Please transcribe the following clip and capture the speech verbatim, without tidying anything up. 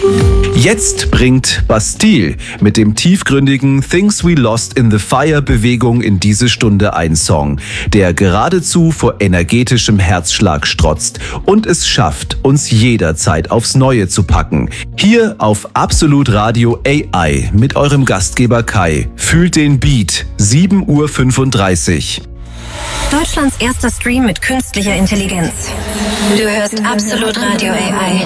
Jetzt bringt Bastille mit dem tiefgründigen Things We Lost in the Fire Bewegung in diese Stunde ein Song, der geradezu vor energetischem Herzschlag strotzt und es schafft, uns jederzeit aufs Neue zu packen. Hier auf Absolut Radio A I mit eurem Gastgeber Kai. Fühlt den Beat, sieben Uhr fünfunddreißig. Deutschlands erster Stream mit künstlicher Intelligenz. Du hörst Absolut Radio A I.